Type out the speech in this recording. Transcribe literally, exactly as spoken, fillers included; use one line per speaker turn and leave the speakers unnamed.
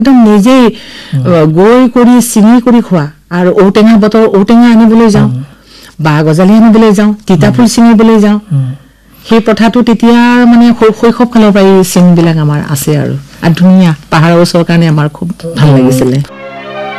একদম নিজেই গৈ কৰি চিঙি কৰি খোৱা আৰু ঔটেঙা বতৰ ঔটেঙা আনিবলৈ যাওঁ বা গজালি আনিবলৈ যাওঁ তিতা ফুল চিঙিবলৈ যাওঁ সেই প্ৰথাটো তেতিয়া মানে শৈশৱ কালৰ পৰাই চিনবিলাক আমাৰ আছে আৰু আৰু ধুনীয়া পাহাৰৰ ওচৰৰ কাৰণে আমাৰ খুব ভাল লাগিছিলে